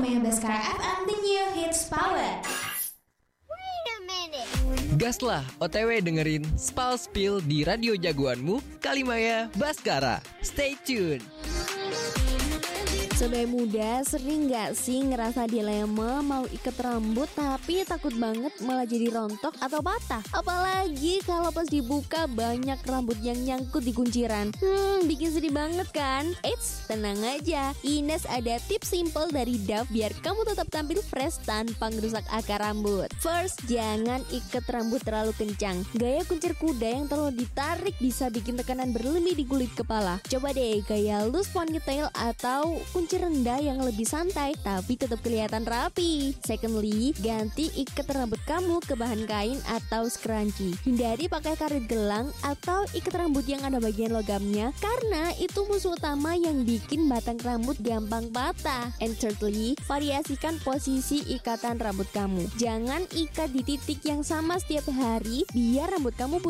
dengan Baskara FM, The New Hits Power. Gaslah OTW dengerin Spal Spill di radio jagoanmu, Kalimaya Baskara. Stay tune. Sobat muda, sering gak sih ngerasa dilema mau ikat rambut tapi takut banget malah jadi rontok atau patah? Apalagi kalau pas dibuka banyak rambut yang nyangkut di kunciran. Bikin sedih banget kan? Eits, tenang aja, Ines ada tips simple dari Dove biar kamu tetap tampil fresh tanpa ngerusak akar rambut. First, jangan ikat rambut terlalu kencang. Gaya kuncir kuda yang terlalu ditarik bisa bikin tekanan berlebih di kulit kepala. Coba deh gaya loose ponytail atau kuncir rendah yang lebih santai tapi tetap kelihatan rapi. Secondly, ganti ikat rambut kamu ke bahan kain atau scrunchie. Hindari pakai karet gelang atau ikat rambut yang ada bagian logamnya karena itu musuh utama yang bikin batang rambut gampang patah. And thirdly, variasikan posisi ikatan rambut kamu. Jangan ikat di titik yang sama setiap hari biar rambut kamu